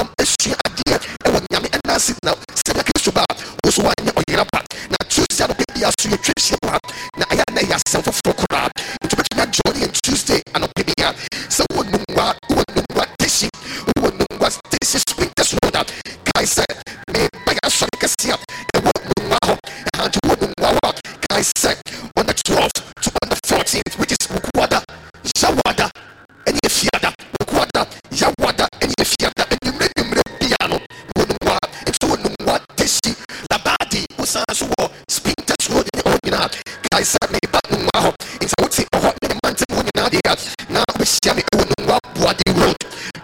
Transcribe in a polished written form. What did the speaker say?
esua adeɛ ɛwɔ nyame ɛnase na sɛdeɛ kristo ba wɔso wanyɛ ɔyera pa na tuesday no bɛbi aso yɛtwa hyia wɔ ha na ɛyɛ na ɛyɛ asɛm foforɔ koraa nti wobɛtumi agye ɔne yɛn tuesday anɔpɛ bi a sɛ wowɔ tesi wowɔ nungwa tesi spintes road a kae sɛ meba yɛ asɔre kɛse a ɛwɔ nungwa hɔ ɛhanti wowɔ nungwa hɔ a kae sɛ on the 12th to on the 14th which is